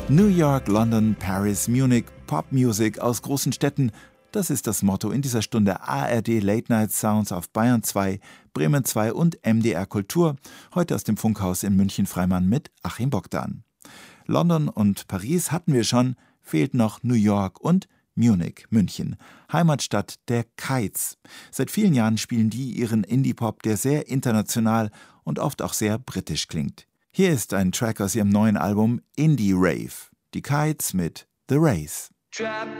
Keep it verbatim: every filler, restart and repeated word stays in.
New York, London, Paris, Munich, Popmusik aus großen Städten. Das ist das Motto in dieser Stunde A R D Late Night Sounds auf Bayern zwei, Bremen zwei und M D R Kultur. Heute aus dem Funkhaus in München-Freimann mit Achim Bogdan. London und Paris hatten wir schon, fehlt noch New York und Munich, München, Heimatstadt der Kites. Seit vielen Jahren spielen die ihren Indie-Pop, der sehr international und oft auch sehr britisch klingt. Hier ist ein Track aus ihrem neuen Album Indie Rave. Die Kites mit The Race.